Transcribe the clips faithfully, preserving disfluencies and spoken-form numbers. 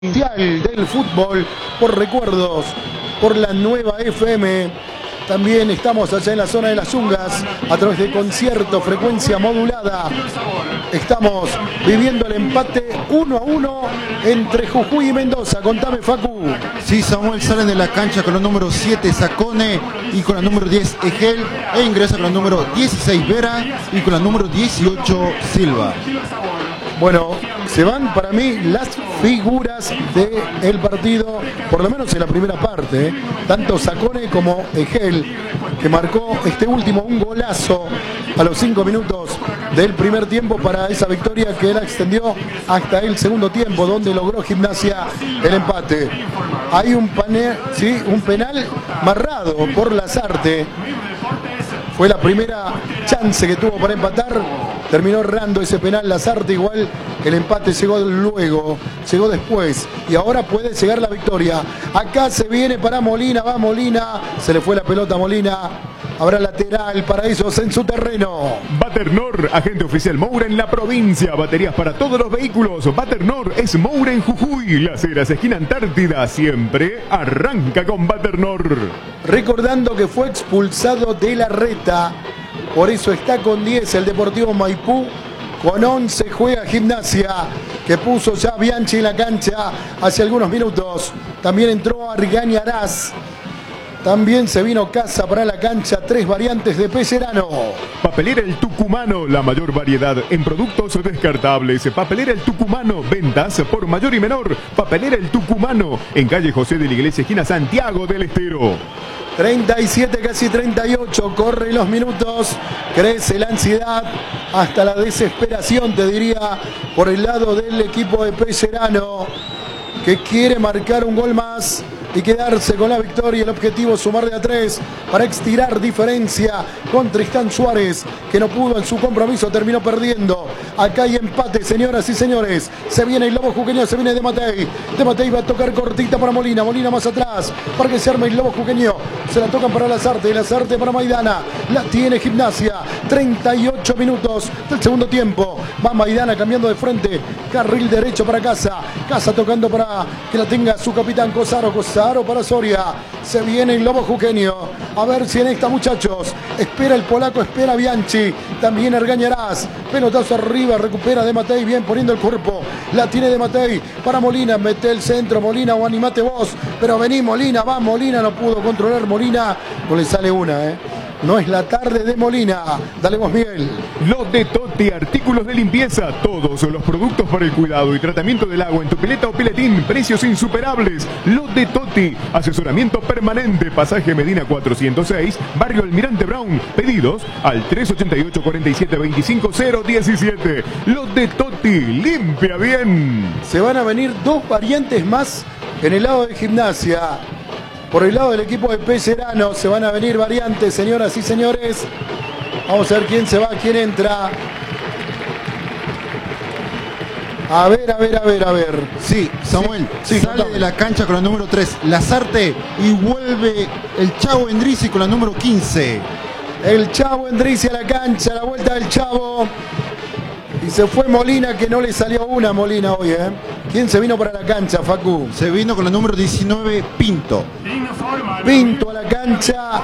Mundial del fútbol por recuerdos, por la nueva F M. También estamos allá en la zona de las Yungas a través de concierto, frecuencia modulada. Estamos viviendo el empate uno a uno entre Jujuy y Mendoza. Contame, Facu. Sí, Samuel sale de la cancha con el número siete Sacone y con el número diez Egel, e ingresa con el número dieciséis Vera y con el número dieciocho Silva. Bueno, se van para mí las figuras del partido, por lo menos en la primera parte, ¿eh? Tanto Sacone como Egel, que marcó este último un golazo a los cinco minutos del primer tiempo para esa victoria que la extendió hasta el segundo tiempo, donde logró Gimnasia el empate. Hay un, pane, ¿sí? un penal marrado por Lazarte. Fue la primera chance que tuvo para empatar. Terminó errando ese penal Lazarte. Igual el empate llegó luego, llegó después. Y ahora puede llegar la victoria. Acá se viene para Molina, va Molina. Se le fue la pelota a Molina. Habrá lateral para ellos en su terreno. Baternor, agente oficial Moura en la provincia. Baterías para todos los vehículos. Baternor es Moura en Jujuy. Las Heras, esquina Antártida. Siempre arranca con Baternor. Recordando que fue expulsado de la reta. Por eso está con diez el Deportivo Maipú. Con once juega Gimnasia, que puso ya Bianchi en la cancha hace algunos minutos. También entró Argañarás. También se vino Casa para la cancha, tres variantes de Pellerano. Papelera El Tucumano, la mayor variedad en productos descartables. Papelera El Tucumano, ventas por mayor y menor. Papelera El Tucumano, en calle José de la Iglesia, esquina Santiago del Estero. treinta y siete, casi treinta y ocho, corren los minutos, crece la ansiedad hasta la desesperación, te diría, por el lado del equipo de Pellerano, que quiere marcar un gol más y quedarse con la victoria. El objetivo es sumar de a tres para estirar diferencia con Tristán Suárez, que no pudo en su compromiso, terminó perdiendo. Acá hay empate, señoras y señores. Se viene el Lobo Jujeño, se viene de Matei. De Matei va a tocar cortita para Molina. Molina más atrás para que se arme el Lobo Jujeño. Se la tocan para Lazarte, Lazarte para Maidana. La tiene Gimnasia. treinta y ocho minutos del segundo tiempo. Va Maidana cambiando de frente. Carril derecho para Casa. Casa tocando para que la tenga su capitán Cosaro. Cosaro para Soria. Se viene el Lobo Jujeño. A ver si en esta, muchachos. Espera el polaco, espera Bianchi. También Argañarás. Pelotazo arriba, recupera de Matei. Bien poniendo el cuerpo. La tiene de Matei para Molina. Mete el centro, Molina, o animate vos. Pero vení, Molina, va Molina. No pudo controlar Molina. No le sale una, eh. No es la tarde de Molina. Dale vos, Miguel. Los de Toti, artículos de limpieza. Todos los productos para el cuidado y tratamiento del agua en tu pileta o piletín. Precios insuperables. Los de Toti. Asesoramiento permanente. Pasaje Medina cuatrocientos seis. Barrio Almirante Brown. Pedidos al tres ochenta y ocho, cuarenta y siete, veinticinco, cero diecisiete. Los de Toti. Limpia bien. Se van a venir dos variantes más en el lado de Gimnasia. Por el lado del equipo de Pellerano se van a venir variantes, señoras y señores. Vamos a ver quién se va, quién entra. A ver, a ver, a ver, a ver. Sí, Samuel, sí, sí, sale contame. de la cancha con el número tres Lazarte y vuelve el Chavo Endrizi con la número quince. El Chavo Endrizi a la cancha, la vuelta del Chavo. Y se fue Molina, que no le salió una Molina hoy, ¿eh? ¿Quién se vino para la cancha, Facu? Se vino con el número diecinueve Pinto. Pinto a la cancha.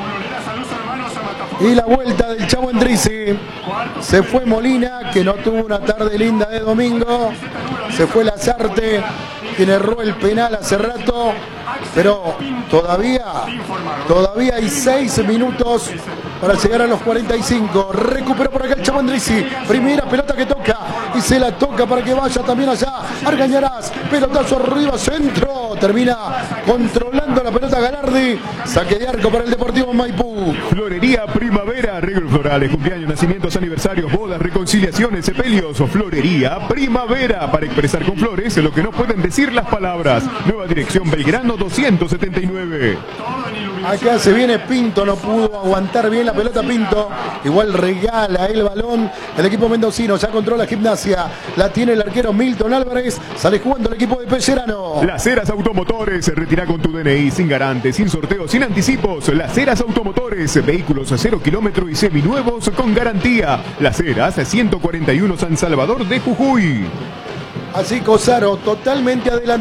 Y la vuelta del Chavo Endrizi. Se fue Molina, que no tuvo una tarde linda de domingo. Se fue Lazarte, quien erró el penal hace rato. Pero todavía, todavía hay seis minutos para llegar a los cuarenta y cinco. Recuperó por acá el Chavo Endrizi. Primera pelota que toca. Y se la toca para que vaya también allá. Argañarás. Pelotazo arriba, centro. Termina controlando la pelota Galardi. Saque de arco para el Deportivo Maipú. Florería Primavera, arreglos florales, cumpleaños, nacimientos, aniversarios, bodas, reconciliaciones, sepelios. Florería Primavera, para expresar con flores lo que no pueden decir las palabras. Nueva dirección Belgrano doscientos setenta y nueve. Acá se viene Pinto, no pudo aguantar bien la pelota Pinto. Igual regala el balón el equipo mendocino, ya controla Gimnasia. La tiene el arquero Milton Álvarez. Sale jugando el equipo de Pellerano. Las Heras Automotores, se retira con tu D N I, sin garante, sin sorteo, sin anticipos. Las Heras Automotores, vehículos a cero kilómetro y seminuevos con garantía. Las Heras, ciento cuarenta y uno San Salvador de Jujuy. Así Cosaro totalmente adelantado.